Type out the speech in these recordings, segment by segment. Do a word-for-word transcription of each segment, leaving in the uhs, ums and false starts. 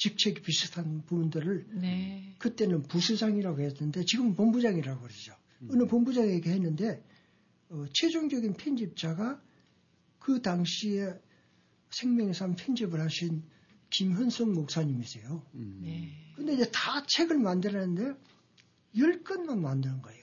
직책이 비슷한 부분들을 네. 그때는 부수장이라고 했는데 지금 본부장이라고 그러죠. 음. 어느 본부장에게 했는데 어, 최종적인 편집자가 그 당시에 생명의 삶 편집을 하신 김현성 목사님이세요. 음. 네. 근데 이제 다 책을 만들었는데 열 건만 만드는 거예요.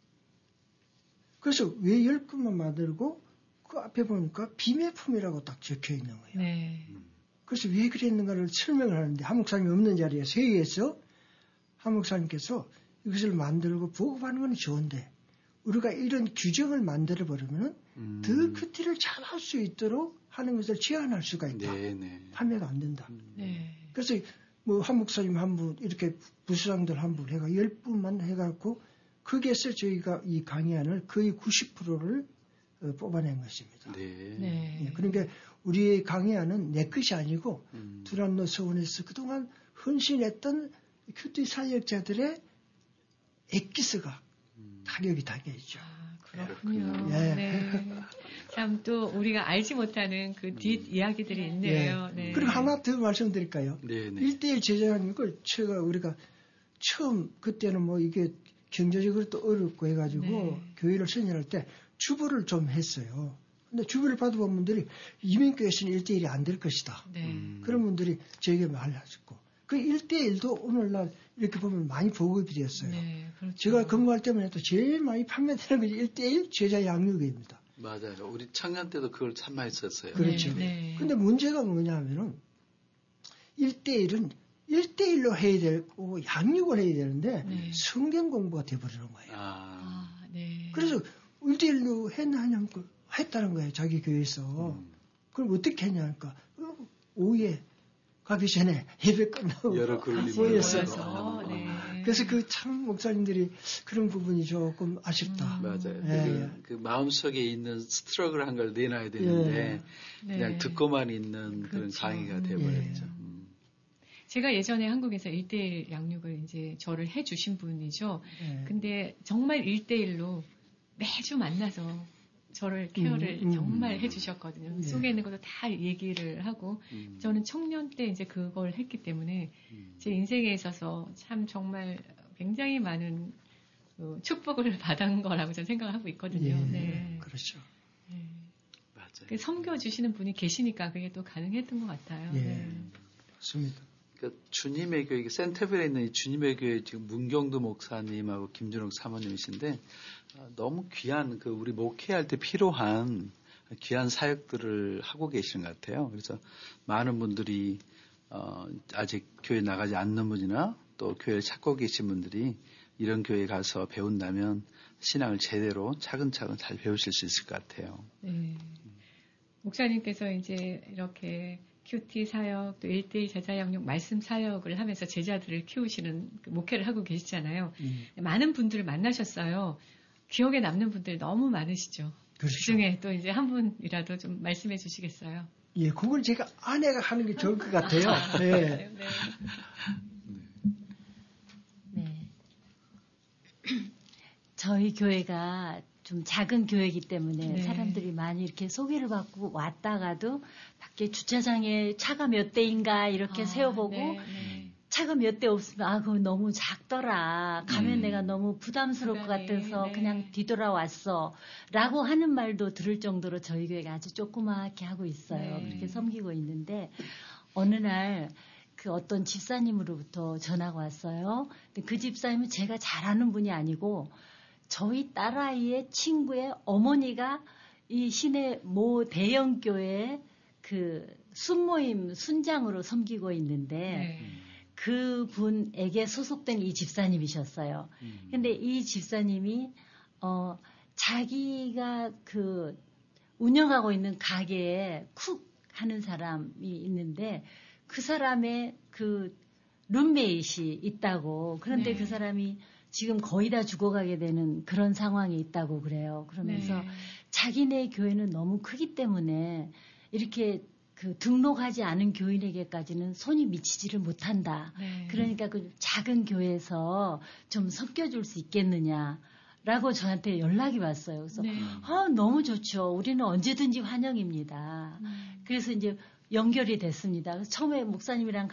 그래서 왜 열 건만 만들고 그 앞에 보니까 비매품이라고 딱 적혀 있는 거예요. 네. 그래서 왜 그랬는가를 설명을 하는데 한 목사님이 없는 자리에 회의에서 한 목사님께서 이것을 만들고 보급하는 건 좋은데 우리가 이런 규정을 만들어 버리면 음. 더 큐티를 잘할 수 있도록 하는 것을 제한할 수가 있다. 네, 네. 판매가 안 된다. 네. 그래서 뭐 한 목사님 한 분 이렇게 부수장들 한 분 해가 열 분만 해갖고 거기에서 저희가 이 강의안을 거의 구십 퍼센트를 어, 뽑아낸 것입니다. 네. 네. 예, 그러니까 우리의 강의안은 내 것이 아니고 음. 두란노 서원에서 그동안 헌신했던 큐티 사역자들의 엑기스가 음. 타격이 당해있죠. 아, 그렇군요. 예. 네. 참 또 우리가 알지 못하는 그 뒷 이야기들이 예. 있네요. 예. 네. 그리고 하나 더 말씀드릴까요? 네, 네. 일 대일 제자하는 걸 제가 우리가 처음 그때는 뭐 이게 경제적으로 또 어렵고 해가지고 네. 교회를 선언할 때 주부를 좀 했어요. 근데 주부를 받아본 분들이 이민교회에서는 일 대일이 안 될 것이다. 네. 음. 그런 분들이 저에게 말하셨고 그 일 대일도 오늘날 이렇게 보면 많이 보급이 되었어요. 네, 그렇죠. 제가 근무할 때만 해도 제일 많이 판매되는 것이 일 대일 제자 양육입니다. 맞아요. 우리 청년 때도 그걸 참 많이 썼어요. 그렇죠. 네. 근데 문제가 뭐냐면은 일 대일은 일 대일로 해야 되고 양육을 해야 되는데 네. 성경 공부가 돼버리는 거예요. 아. 아, 네. 그래서 일 대일로 했나냐 했다는 거예요. 자기 교회에서. 음. 그럼 어떻게 했냐니까 어, 오후에 가기 전에 예배 끝나고 여러 그룹이 모였어요. 모여서, 네. 그래서 그 참 목사님들이 그런 부분이 조금 아쉽다. 음. 맞아요. 예, 그, 그 마음속에 있는 스트러글 한 걸 내놔야 되는데 예. 그냥 네. 듣고만 있는 그런 그렇죠. 강의가 음. 돼버렸죠. 예. 음. 제가 예전에 한국에서 일 대일 양육을 이제 저를 해주신 분이죠. 예. 근데 정말 일 대일로 매주 만나서 저를 케어를 음, 음. 정말 해주셨거든요. 예. 속에 있는 것도 다 얘기를 하고 음. 저는 청년 때 이제 그걸 했기 때문에 음. 제 인생에 있어서 참 정말 굉장히 많은 그 축복을 받은 거라고 저는 생각을 하고 있거든요. 예, 네. 그렇죠. 네. 맞아요. 섬겨주시는 분이 계시니까 그게 또 가능했던 것 같아요. 예, 네. 맞습니다. 그러니까 주님의 교회, 센터빌에 있는 이 주님의 교회 지금 문경도 목사님하고 김준욱 사모님이신데 아, 너무 귀한 그 우리 목회할 때 필요한 귀한 사역들을 하고 계시는 것 같아요. 그래서 많은 분들이 어, 아직 교회 나가지 않는 분이나 또 교회를 찾고 계신 분들이 이런 교회에 가서 배운다면 신앙을 제대로 차근차근 잘 배우실 수 있을 것 같아요. 네. 목사님께서 이제 이렇게 큐티 사역, 또 일 대일 제자 양육 말씀 사역을 하면서 제자들을 키우시는 그 목회를 하고 계시잖아요. 음. 많은 분들을 만나셨어요. 기억에 남는 분들 너무 많으시죠. 그렇죠. 그 중에 또 이제 한 분이라도 좀 말씀해 주시겠어요? 예, 그걸 제가 아내가 하는 게 좋을 것 같아요. 예. 네. 네. 네. 저희 교회가 좀 작은 교회이기 때문에 네. 사람들이 많이 이렇게 소개를 받고 왔다가도 밖에 주차장에 차가 몇 대인가 이렇게 아, 세워보고 네, 네. 차가 몇 대 없으면 아 그거 너무 작더라 가면 음. 내가 너무 부담스러울 것 부담이, 같아서 네. 그냥 뒤돌아왔어 라고 하는 말도 들을 정도로 저희 교회가 아주 조그맣게 하고 있어요. 네. 그렇게 섬기고 있는데 어느 날 그 어떤 집사님으로부터 전화가 왔어요. 근데 그 집사님은 제가 잘 아는 분이 아니고 저희 딸아이의 친구의 어머니가 이 시내 모 대형 교회에 그 순모임 순장으로 섬기고 있는데 네. 그 분에게 소속된 이 집사님이셨어요. 음. 근데 이 집사님이 어 자기가 그 운영하고 있는 가게에 쿡 하는 사람이 있는데 그 사람의 그 룸메이트이 있다고. 그런데 네. 그 사람이 지금 거의 다 죽어가게 되는 그런 상황이 있다고 그래요. 그러면서 네. 자기네 교회는 너무 크기 때문에 이렇게 그 등록하지 않은 교인에게까지는 손이 미치지를 못한다. 네. 그러니까 그 작은 교회에서 좀 섞여줄 수 있겠느냐. 라고 저한테 연락이 왔어요. 그래서 네. 아, 너무 좋죠. 우리는 언제든지 환영입니다. 음. 그래서 이제 연결이 됐습니다. 그래서 처음에 목사님이랑